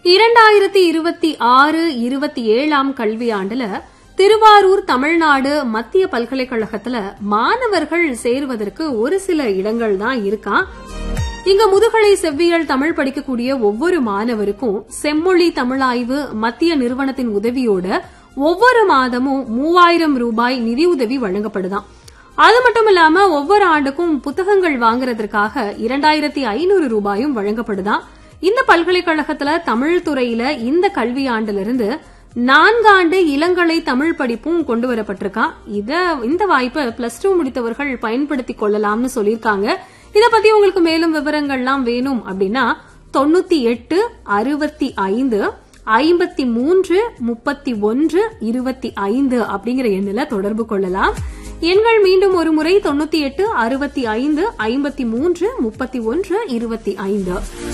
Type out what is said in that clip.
2026-27 கல்வியாண்டுல திருவாரூர் தமிழ்நாடு மத்திய பல்கலைக்கழகத்துல மாணவர்கள் சேருவதற்கு ஒரு சில இடங்கள் தான் இருக்காம். இங்க முதுகலை செவ்வியல் தமிழ் படிக்கக்கூடிய ஒவ்வொரு மாணவருக்கும் செம்மொழி தமிழாய்வு மத்திய நிறுவனத்தின் உதவியோட ஒவ்வொரு மாதமும் 3000 ரூபாய் நிதியுதவி வழங்கப்படுதாம். அது மட்டும் இல்லாம ஒவ்வொரு ஆண்டுக்கும் புத்தகங்கள் வாங்குறதற்காக 2500 ரூபாயும் வழங்கப்படுதாம். இந்த பல்கலைக்கழகத்துல தமிழ் துறையில இந்த கல்வியாண்டிலிருந்து 4 ஆண்டு இளங்கலை தமிழ் படிப்பும் கொண்டு வரப்பட்டிருக்கா. இந்த வாய்ப்பை +2 முடித்தவர்கள் பயன்படுத்திக் கொள்ளலாம்னு சொல்லியிருக்காங்க. இத பத்தி உங்களுக்கு மேலும் விவரங்கள்லாம் வேணும் அப்படின்னா 98 65 53 31 25 அப்படிங்கிற எண்ணில தொடர்பு கொள்ளலாம். எண்கள் மீண்டும் ஒரு முறை 98 65 53 31 25.